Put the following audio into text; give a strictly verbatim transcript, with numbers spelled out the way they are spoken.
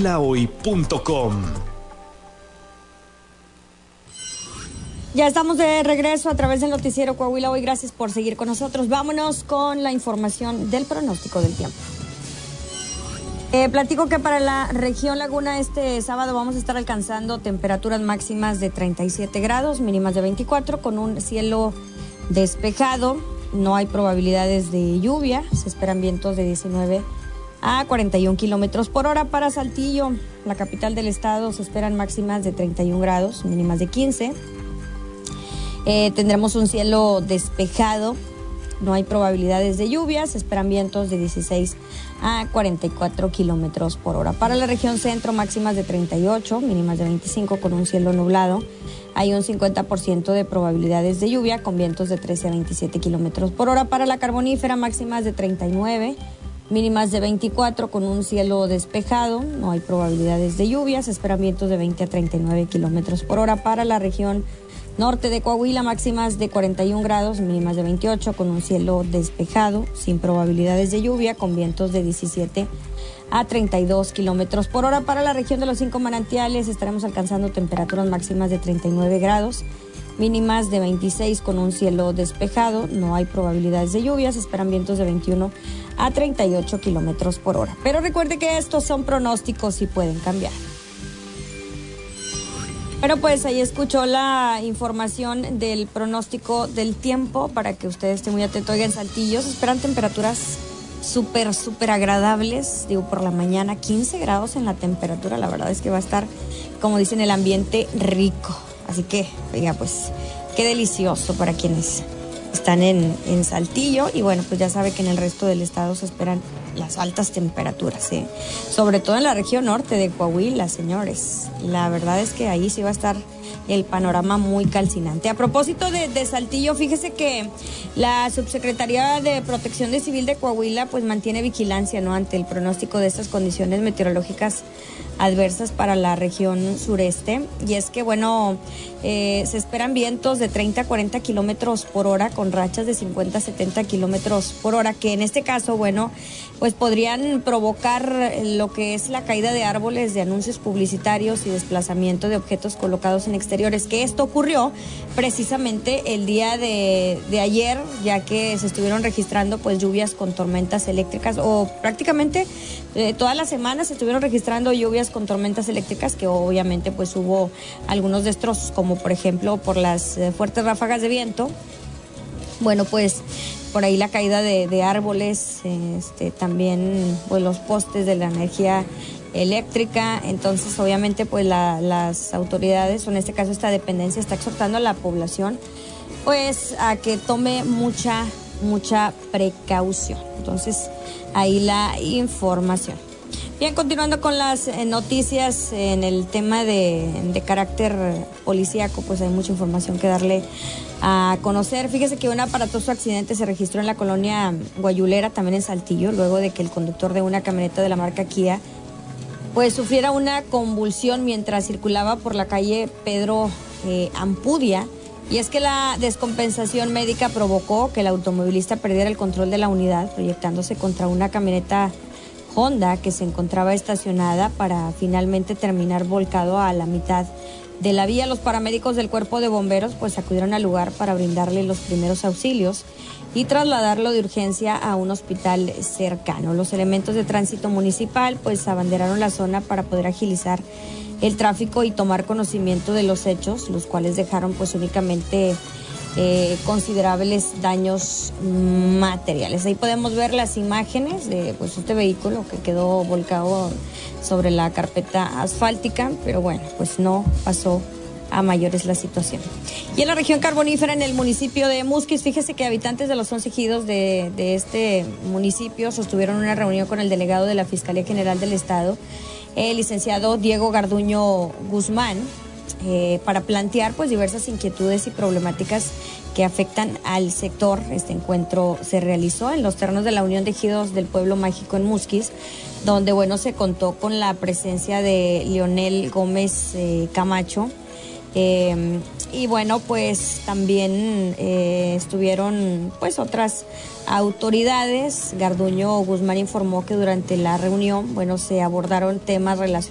coahuila hoy punto com. Ya estamos de regreso a través del noticiero Coahuila Hoy. Gracias por seguir con nosotros. Vámonos con la información del pronóstico del tiempo. Eh, platico que para la región Laguna este sábado vamos a estar alcanzando temperaturas máximas de treinta y siete grados, mínimas de veinticuatro, con un cielo despejado. No hay probabilidades de lluvia. Se esperan vientos de diecinueve a cuarenta y un kilómetros por hora. Para Saltillo, la capital del estado, se esperan máximas de treinta y un grados, mínimas de quince. Eh, tendremos un cielo despejado, no hay probabilidades de lluvias, se esperan vientos de dieciséis a cuarenta y cuatro kilómetros por hora. Para la región centro, máximas de treinta y ocho, mínimas de veinticinco, con un cielo nublado. Hay un cincuenta por ciento de probabilidades de lluvia, con vientos de trece a veintisiete kilómetros por hora. Para la carbonífera, máximas de treinta y nueve, mínimas de veinticuatro, con un cielo despejado. No hay probabilidades de lluvia, se esperan vientos de veinte a treinta y nueve kilómetros por hora. Para la región norte de Coahuila, máximas de cuarenta y un grados, mínimas de veintiocho, con un cielo despejado, sin probabilidades de lluvia, con vientos de diecisiete a treinta y dos kilómetros por hora. Para la región de los cinco manantiales estaremos alcanzando temperaturas máximas de treinta y nueve grados, mínimas de veintiséis, con un cielo despejado. No hay probabilidades de lluvias, se esperan vientos de veintiuno a treinta y ocho kilómetros por hora. Pero recuerde que estos son pronósticos y pueden cambiar. Pero pues ahí escuchó la información del pronóstico del tiempo para que usted esté muy atento. Oigan, Saltillo, se esperan temperaturas súper, súper agradables. Digo, por la mañana, quince grados en la temperatura. La verdad es que va a estar, como dicen, el ambiente rico. Así que, oiga, pues, qué delicioso para quienes están en, en Saltillo. Y bueno, pues ya sabe que en el resto del estado se esperan las altas temperaturas, ¿eh? Sobre todo en la región norte de Coahuila, señores. La verdad es que ahí sí va a estar el panorama muy calcinante. A propósito de, de Saltillo, fíjese que la Subsecretaría de Protección de Civil de Coahuila pues mantiene vigilancia, ¿no?, ante el pronóstico de estas condiciones meteorológicas adversas para la región sureste. Y es que, bueno, eh, se esperan vientos de treinta a cuarenta kilómetros por hora, con rachas de cincuenta a setenta kilómetros por hora, que en este caso, bueno, pues podrían provocar lo que es la caída de árboles, de anuncios publicitarios y desplazamiento de objetos colocados en exteriores, que esto ocurrió precisamente el día de, de ayer, ya que se estuvieron registrando pues lluvias con tormentas eléctricas, o prácticamente eh, toda la semana se estuvieron registrando lluvias con tormentas eléctricas, que obviamente pues hubo algunos destrozos, como por ejemplo por las eh, fuertes ráfagas de viento. Bueno, pues por ahí la caída de, de árboles, este, también pues los postes de la energía eléctrica. Entonces obviamente pues la, las autoridades, o en este caso esta dependencia, está exhortando a la población pues a que tome mucha, mucha precaución. Entonces ahí la información. Bien, continuando con las eh, noticias en el tema de, de carácter policíaco, pues hay mucha información que darle a conocer. Fíjese que un aparatoso accidente se registró en la colonia Guayulera, también en Saltillo, luego de que el conductor de una camioneta de la marca Kia pues sufriera una convulsión mientras circulaba por la calle Pedro eh, Ampudia. Y es que la descompensación médica provocó que el automovilista perdiera el control de la unidad, proyectándose contra una camioneta Honda que se encontraba estacionada, para finalmente terminar volcado a la mitad de la vía. Los paramédicos del cuerpo de bomberos pues acudieron al lugar para brindarle los primeros auxilios y trasladarlo de urgencia a un hospital cercano. Los elementos de tránsito municipal pues abanderaron la zona para poder agilizar el tráfico y tomar conocimiento de los hechos, los cuales dejaron pues únicamente Eh, considerables daños materiales. Ahí podemos ver las imágenes de pues este vehículo que quedó volcado sobre la carpeta asfáltica, pero bueno, pues no pasó a mayores la situación. Y en la región carbonífera, en el municipio de Musquis, fíjese que habitantes de los once ejidos de, de este municipio sostuvieron una reunión con el delegado de la Fiscalía General del Estado, el licenciado Diego Garduño Guzmán, Eh, para plantear pues diversas inquietudes y problemáticas que afectan al sector. Este encuentro se realizó en los terrenos de la Unión de Ejidos del Pueblo Mágico en Musquis, donde bueno se contó con la presencia de Leonel Gómez eh, Camacho, eh, y bueno pues también eh, estuvieron pues otras autoridades. Garduño Guzmán informó que durante la reunión bueno se abordaron temas relacionados